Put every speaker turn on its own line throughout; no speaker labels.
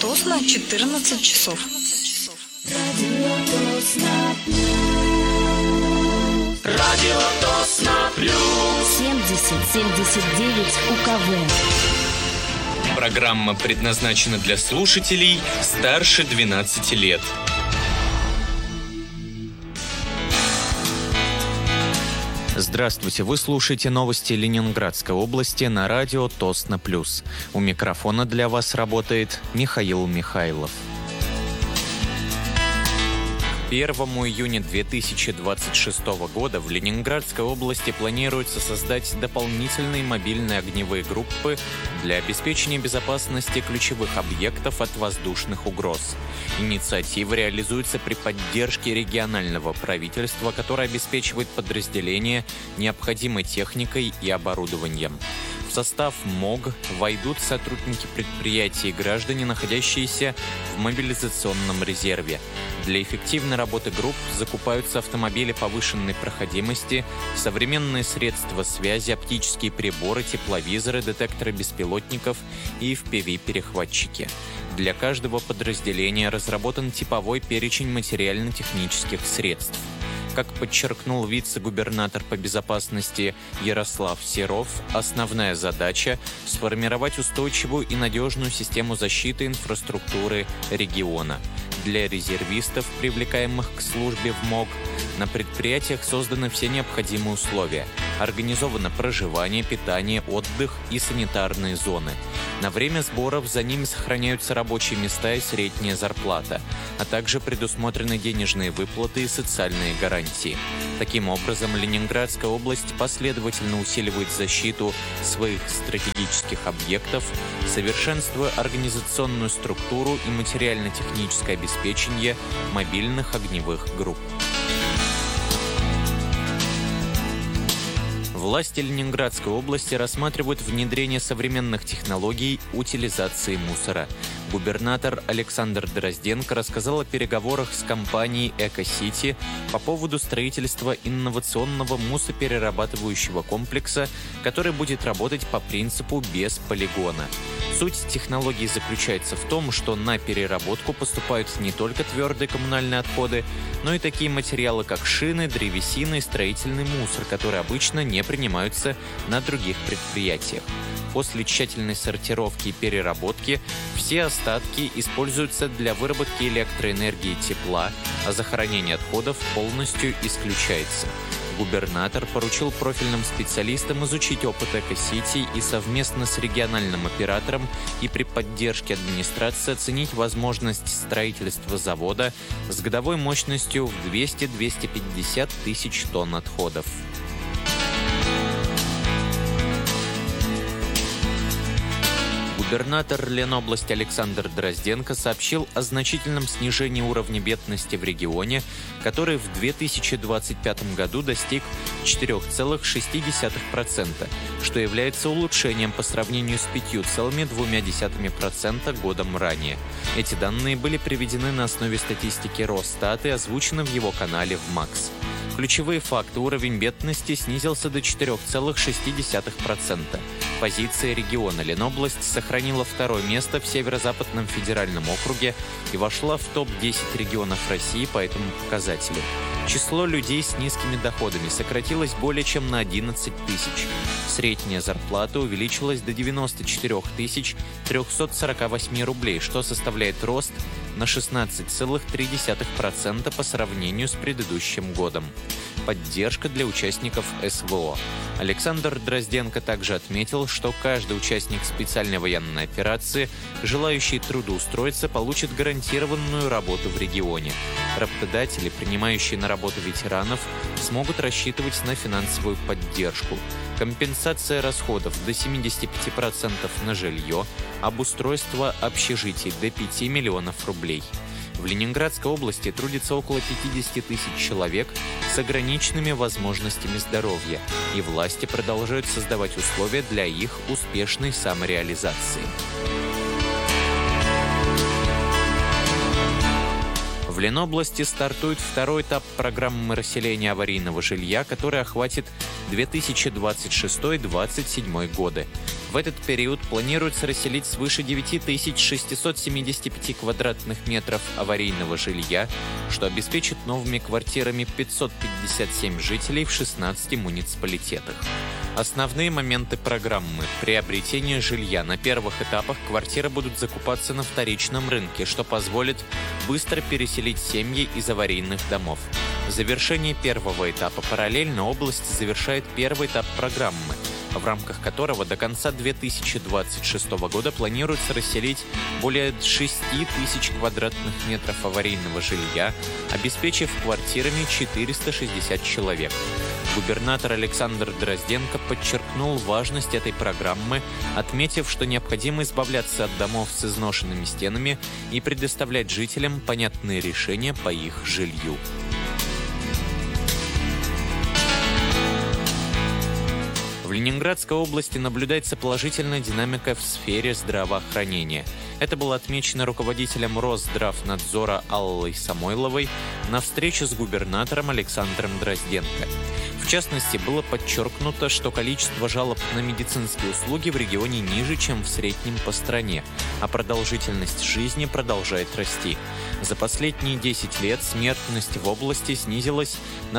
Тосно 14 часов.
Радио Тосно Плюс
70-79 УКВ.
Программа предназначена для слушателей старше 12 лет. Здравствуйте, вы слушаете новости Ленинградской области на радио Тосно Плюс. У микрофона для вас работает Михаил Михайлов. 1 июня 2026 года в Ленинградской области планируется создать дополнительные мобильные огневые группы для обеспечения безопасности ключевых объектов от воздушных угроз. Инициатива реализуется при поддержке регионального правительства, которое обеспечивает подразделения необходимой техникой и оборудованием. В состав МОГ войдут сотрудники предприятий и граждане, находящиеся в мобилизационном резерве. Для эффективной работы групп закупаются автомобили повышенной проходимости, современные средства связи, оптические приборы, тепловизоры, детекторы беспилотников и FPV-перехватчики. Для каждого подразделения разработан типовой перечень материально-технических средств. Как подчеркнул вице-губернатор по безопасности Ярослав Серов, основная задача – сформировать устойчивую и надежную систему защиты инфраструктуры региона. Для резервистов, привлекаемых к службе в МОГ, на предприятиях созданы все необходимые условия. Организовано проживание, питание, отдых и санитарные зоны. На время сборов за ними сохраняются рабочие места и средняя зарплата, а также предусмотрены денежные выплаты и социальные гарантии. Таким образом, Ленинградская область последовательно усиливает защиту своих стратегических объектов, совершенствуя организационную структуру и материально-техническое обеспечение мобильных огневых групп. Власти Ленинградской области рассматривают внедрение современных технологий утилизации мусора. Губернатор Александр Дрозденко рассказал о переговорах с компанией «Эко-Сити» по поводу строительства инновационного мусоперерабатывающего комплекса, который будет работать по принципу «без полигона». Суть технологии заключается в том, что на переработку поступают не только твердые коммунальные отходы, но и такие материалы, как шины, древесина и строительный мусор, которые обычно не принимаются на других предприятиях. После тщательной сортировки и переработки все остатки используются для выработки электроэнергии и тепла, а захоронение отходов полностью исключается. Губернатор поручил профильным специалистам изучить опыт «Эко-Сити» и совместно с региональным оператором и при поддержке администрации оценить возможность строительства завода с годовой мощностью в 200-250 тысяч тонн отходов. Губернатор Ленобласти Александр Дрозденко сообщил о значительном снижении уровня бедности в регионе, который в 2025 году достиг 4,6%, что является улучшением по сравнению с 5,2% годом ранее. Эти данные были приведены на основе статистики Росстата и озвучены в его канале в МАКС. Ключевые факты: уровень бедности снизился до 4,6%. Позиция региона Ленобласть сохранила второе место в Северо-Западном федеральном округе и вошла в топ-10 регионов России по этому показателю. Число людей с низкими доходами сократилось более чем на 11 тысяч. Средняя зарплата увеличилась до 94 348 рублей, что составляет рост на 16,3% по сравнению с предыдущим годом. Поддержка для участников СВО. Александр Дрозденко также отметил, что каждый участник специальной военной операции, желающий трудоустроиться, получит гарантированную работу в регионе. Работодатели, принимающие на работу ветеранов, смогут рассчитывать на финансовую поддержку. Компенсация расходов до 75% на жилье, обустройство общежитий до 5 миллионов рублей. В Ленинградской области трудится около 50 тысяч человек с ограниченными возможностями здоровья, и власти продолжают создавать условия для их успешной самореализации. В Ленобласти стартует второй этап программы расселения аварийного жилья, который охватит 2026-2027 годы. В этот период планируется расселить свыше 9675 квадратных метров аварийного жилья, что обеспечит новыми квартирами 557 жителей в 16 муниципалитетах. Основные моменты программы. Приобретение жилья. На первых этапах квартиры будут закупаться на вторичном рынке, что позволит быстро переселить семьи из аварийных домов. В завершении первого этапа параллельно область завершает первый этап программы, в рамках которого до конца 2026 года планируется расселить более 6 тысяч квадратных метров аварийного жилья, обеспечив квартирами 460 человек. Губернатор Александр Дрозденко подчеркнул важность этой программы, отметив, что необходимо избавляться от домов с изношенными стенами и предоставлять жителям понятные решения по их жилью. В Ленинградской области наблюдается положительная динамика в сфере здравоохранения. Это было отмечено руководителем Росздравнадзора Аллой Самойловой на встрече с губернатором Александром Дрозденко. В частности, было подчеркнуто, что количество жалоб на медицинские услуги в регионе ниже, чем в среднем по стране, а продолжительность жизни продолжает расти. За последние 10 лет смертность в области снизилась на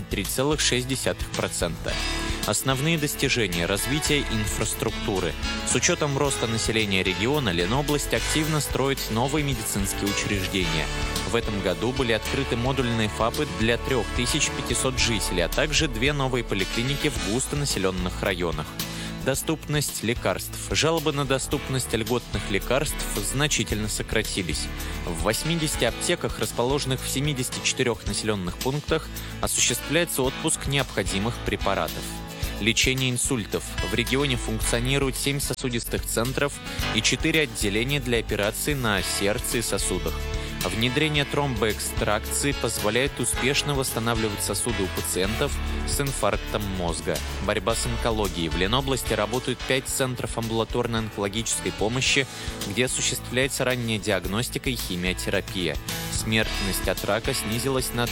23,6%. Основные достижения – развитие инфраструктуры. С учетом роста населения региона, Ленобласть активно строит новые медицинские учреждения. В этом году были открыты модульные ФАПы для 3500 жителей, а также 2 новые поликлиники в густонаселенных районах. Доступность лекарств. Жалобы на доступность льготных лекарств значительно сократились. В 80 аптеках, расположенных в 74 населенных пунктах, осуществляется отпуск необходимых препаратов. Лечение инсультов. В регионе функционирует 7 сосудистых центров и 4 отделения для операций на сердце и сосудах. Внедрение тромбоэкстракции позволяет успешно восстанавливать сосуды у пациентов с инфарктом мозга. Борьба с онкологией. В Ленобласти работают 5 центров амбулаторной онкологической помощи, где осуществляется ранняя диагностика и химиотерапия. Смертность от рака снизилась на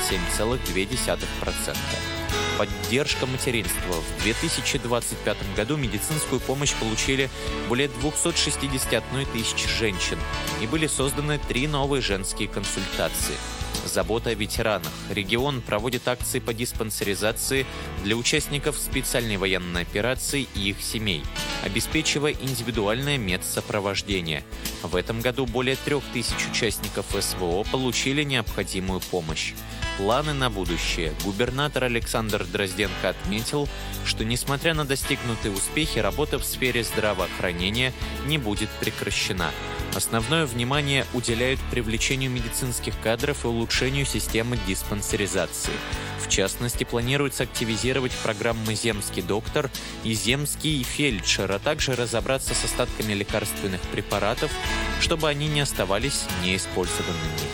27,2%. Поддержка материнства. В 2025 году медицинскую помощь получили более 261 тысячи женщин и были созданы 3 новые женские консультации. Забота о ветеранах. Регион проводит акции по диспансеризации для участников специальной военной операции и их семей, обеспечивая индивидуальное медсопровождение. В этом году более 3000 участников СВО получили необходимую помощь. Планы на будущее. Губернатор Александр Дрозденко отметил, что, несмотря на достигнутые успехи, работа в сфере здравоохранения не будет прекращена. Основное внимание уделяют привлечению медицинских кадров и улучшению системы диспансеризации. В частности, планируется активизировать программы «Земский доктор» и «Земский фельдшер», а также разобраться с остатками лекарственных препаратов, чтобы они не оставались неиспользованными.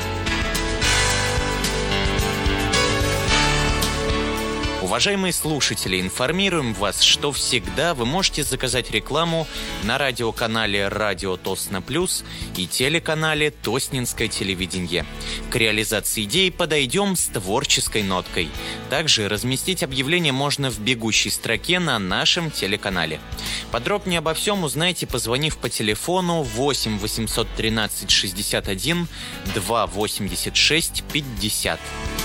Уважаемые слушатели, информируем вас, что всегда вы можете заказать рекламу на радиоканале «Радио Тосно Плюс» и телеканале «Тоснинское телевидение». К реализации идеи подойдем с творческой ноткой. Также разместить объявление можно в бегущей строке на нашем телеканале. Подробнее обо всем узнайте, позвонив по телефону 8 813 61 286 50.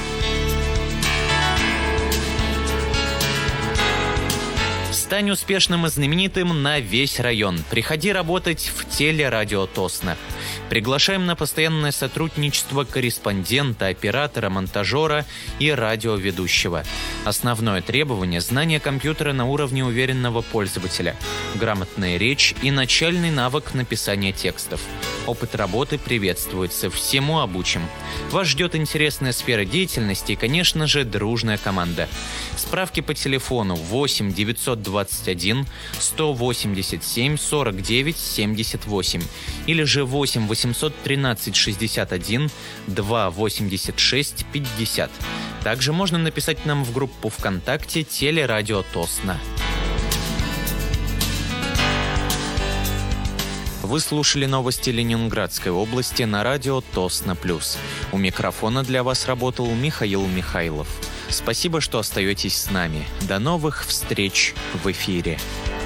Стань успешным и знаменитым на весь район. Приходи работать в телерадио Тосно. Приглашаем на постоянное сотрудничество корреспондента, оператора, монтажера и радиоведущего. Основное требование – знание компьютера на уровне уверенного пользователя, грамотная речь и начальный навык написания текстов. Опыт работы приветствуется, всему обучим. Вас ждет интересная сфера деятельности и, конечно же, дружная команда. Справки по телефону 8 921 187 49 78 или же 8 813 61 286 50. Также можно написать нам в группу ВКонтакте «Телерадио Тосно». Вы слушали новости Ленинградской области на радио Тосно Плюс. У микрофона для вас работал Михаил Михайлов. Спасибо, что остаетесь с нами. До новых встреч в эфире.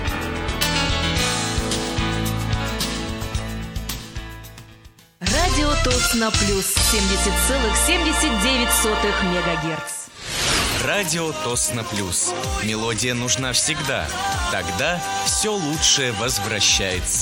Радио Тосно Плюс 70,79 мегагерц.
Радио Тосно Плюс. Мелодия нужна всегда. Тогда все лучшее возвращается.